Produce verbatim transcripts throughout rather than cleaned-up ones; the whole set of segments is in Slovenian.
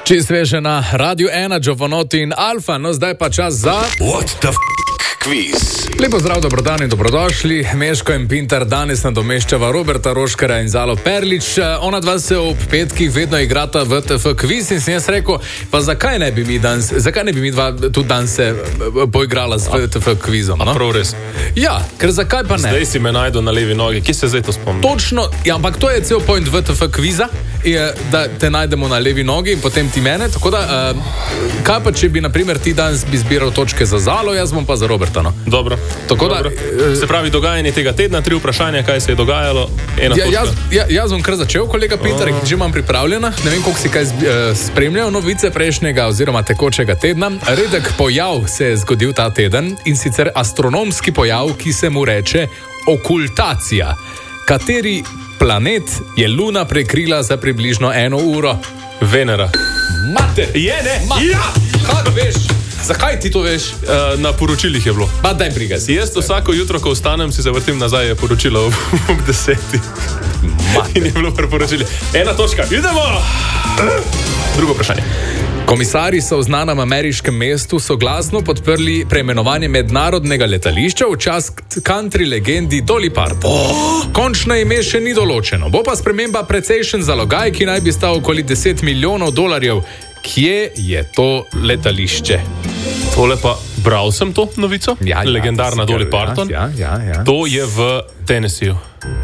Čist sveže na Radiu ena, Giovanotti in Alfa, no zdaj pa čas za... What the f*** quiz? Lepo zdrav, dobrodan in dobrodošli. Meško in Pintar danes nadomeščava Roberta Roškara in Zalo Perlič. Ona dva se ob petkih vedno igrata V T F quiz in sem jaz rekel, pa zakaj ne bi mi danes, zakaj ne bi mi dva tudi danes se poigrala z V T F quizom, no? A prav res? Ja, ker zakaj pa ne? Zdaj si me najdu na levi nogi, kje se zdaj to spomnim? Točno, ja, ampak to je cel point V T F quiza, je, da te najdemo na levi nogi in potem ti mene, tako da, uh, kaj pa če bi, na primer, ti danes bi zbiral točke za Zalo, jaz bom pa za Roberta, no? Dobro. Tako Dobro. da... Uh, se pravi, dogajanje tega tedna, tri vprašanja, kaj se je dogajalo, ena ja, točka. jaz, ja, jaz bom kar začel, kolega Pintar, Oh. ki že imam pripravljena. Ne vem, koliko si kaj uh, spremljal novice prejšnjega oziroma tekočega tedna. Redek pojav se je zgodil ta teden in sicer astronomski pojav, ki se mu reče okultacija. Kateri planet je Luna prekrila za približno eno uro? Venera. Mater! Je, ne? Mater! Ja! Kako veš? Zakaj ti to veš? Uh, na poročilih je bilo. Pa daj briga si. Jaz vsako jutro, ko vstanem, si zavrtim nazaj je poročilo ob, ob deseti. In je bilo priporočili. Ena točka, idemo! Drugo vprašanje. Komisarji so v znanem ameriškem mestu soglasno podprli preimenovanje mednarodnega letališča v čas country legendi Dolly Parton. Oh! Končno ime še ni določeno. Bo pa sprememba precejšen zalogaj, ki naj bi stal okoli deset milijonov dolarjev. Kje je to letališče? Tole pa, bral sem to novico, Ja, ja, legendarna si Dolly ga- Parton. ja, ja, ja. To je v Tennesseeju.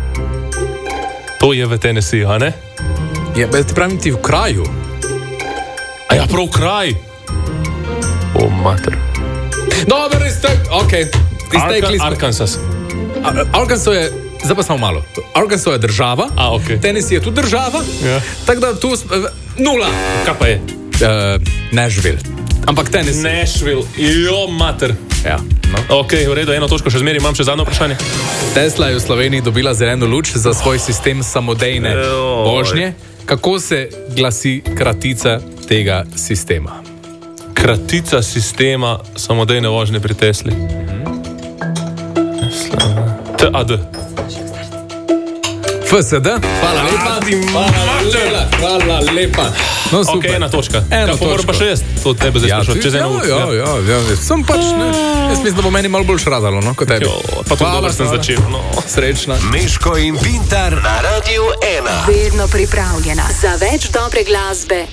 To je v Tennesseeju, a ne? Je, ti pravim ti v kraju. A ja, prav kraj. O, mater. Dobro, iztek, ok. Iztekli Arka, smo. Arkansas. Ar- Arkansas je, zdaj pa samo malo. Arkansas je država, A, ok. Tennessee je tudi država, Ja. tako da tu sp- eh, nula. Kaj pa je? Uh, Nashville. Ampak Tennessee. Nashville. Jo, mater. Ja, no. Ok, v redu, eno točko še zmeri, imam še zadnjo vprašanje. Tesla je v Sloveniji dobila zeleno luč za svoj sistem samodejne Oj. vožnje. Kako se glasi kratica tega sistema? Kratica sistema samodejne vožnje pri Tesli. T A D. F S D? Hvala lepa. A, ti Hvala lepa. Hvala lepa. No, Ok, super. ena točka. Eno Ja, pa moram točko. pa še jaz to od tebe zdaj Ja, sprašati, čez eno ja, uro. ja, ja, ja, ja. Sem pač, ne. Jaz mislim, da bo meni malo bolj šradalo, no, kot tebi. Jo, pa tudi dobro sem začel. No. Srečna. Meško in Pintar na Radiu ena. Vedno pripravljena za več dobre glasbe.